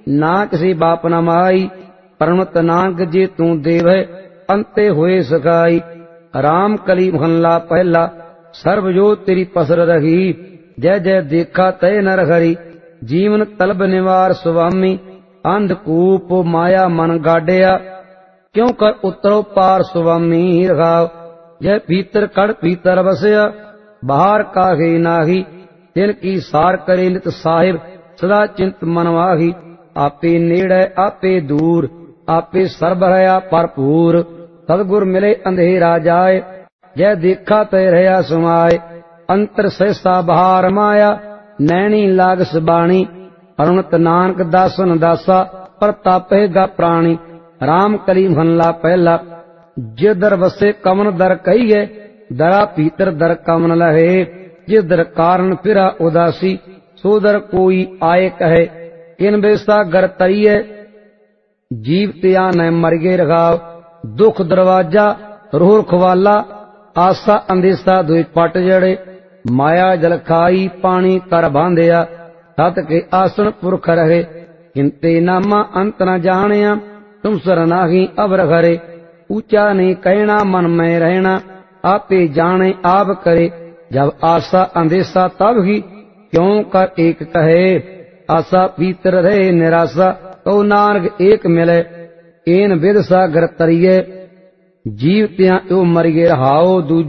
ना किसी बाप न माई। परमत नानक जे तू देवै अंते होए सखाई। राम कली महला पहला सर्व जो तेरी पसर रही। जय जय देखा तय नर हरि जीवन तलब निवार स्वामी। अंधकूप माया मन गाड़िया क्यों कर उतरो पार स्वामी रघाव। जय भीतर कड़ भीतर बसया बाहर काहे नाही। तिनकी सार करे नित साहिब सदा चिंत मन माही। आपे नेड़े आपे दूर आपे सर्ब रहा भरपूर। सतगुर मिले अंधेरा जाए जय देखा तय रहा समाए। अंतर सहसा बहार माया नैनी लागस बाणी। अरुणत नानक दासन दासा परतापेगा प्राणी। राम कली महला पहला जिधर वसे कमन दर कहिए दरा भीतर दर कमन लहे। जिधर कारण फिरा उदासी सो दर कोई आए कहे। इन बेसा गर तरिए जीव त्या न मर गे रघाव। दुख दरवाजा रोह खवाला आसा अंदेसा दुई पट जड़े। माया जल खाई पानी कर बांधिया सत के आसन पुरख रहे। हिंते नामा अंत न जानिया तुम सर नाही अबर घरे। ऊंचा नहीं कहना मन में रहना आपे जाने आप करे। जब आशा अंदेशा तब ही क्यों कर एक कहे। आशा भीतर रहे निराशा तो नानक एक मिले। एन विद सागर तरिए जीव त्या यो मरिए रहाओ।